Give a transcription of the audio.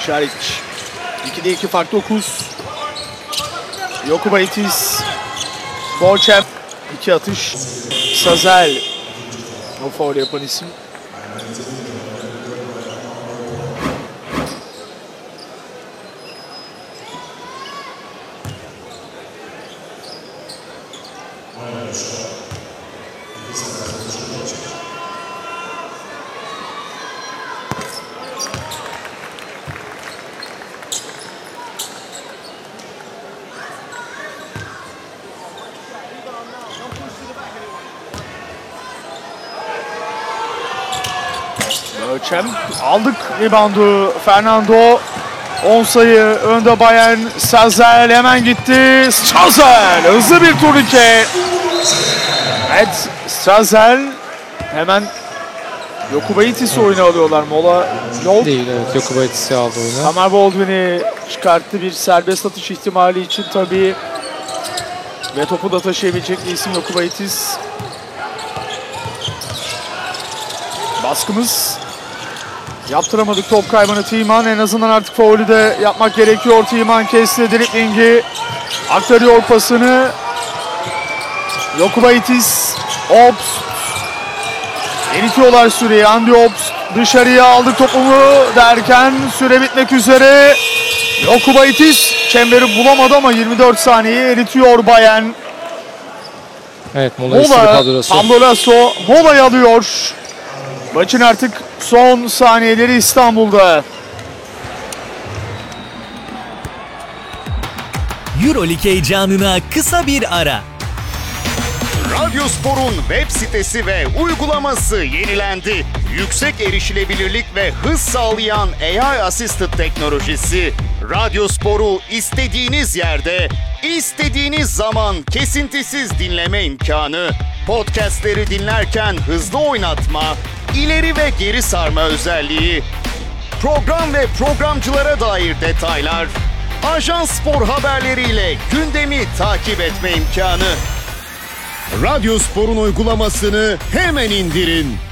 Şaric. 2'de 2 fark 9. Jokubaitis. Borçem. 2 atış. Sazel. O faul yapan isim. Borçem. Aldık reboundu. Fernando. 10 sayı önde Bayern. Sazel hemen gitti. Sazel hızlı bir turnike. Evet, Sazel hemen Jokubaitis'i oyuna alıyorlar. Mola yok. Değil, evet. Jokubaitis'i aldı oyuna. Tamer Baldwin'i çıkarttı bir serbest atış ihtimali için tabii. Ve topu da taşıyabilecek bir isim Jokubaitis. Baskımız. Yaptıramadık top kaybını Timan. En azından artık faulü de yapmak gerekiyor. Timan kesti driblingi. Aktarıyor pasını. Jokubaitis. Obst. Eritiyorlar süreyi. Andy Obst dışarıya aldı topumu derken süre bitmek üzere. Jokubaitis çemberi bulamadı ama 24 saniye eritiyor Bayern. Evet, mola istedi kadrosu. Pablo Lasso molayı alıyor. Maçın artık son saniyeleri İstanbul'da. Euroleague heyecanına kısa bir ara. Radyospor'un web sitesi ve uygulaması yenilendi. Yüksek erişilebilirlik ve hız sağlayan AI Assisted teknolojisi Radyospor'u istediğiniz yerde, istediğiniz zaman kesintisiz dinleme imkanı, podcastleri dinlerken hızlı oynatma, ileri ve geri sarma özelliği, program ve programcılara dair detaylar, Ajans Spor haberleriyle gündemi takip etme imkanı. Radyospor'un uygulamasını hemen indirin.